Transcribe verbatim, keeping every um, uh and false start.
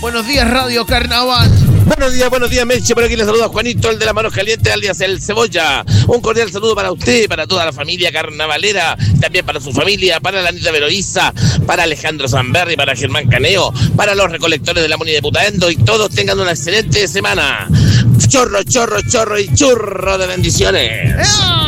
Buenos días, Radio Carnaval. Buenos días, buenos días, Meche. Por aquí les saluda Juanito, el de las manos calientes, alias el Cebolla. Un cordial saludo para usted, para toda la familia carnavalera, también para su familia, para la Anita Veloiza, para Alejandro Zamberri, para Germán Caneo, para los recolectores de la Muni de Putaendo, y todos tengan una excelente semana. Chorro, chorro, chorro y churro de bendiciones. ¡Ea!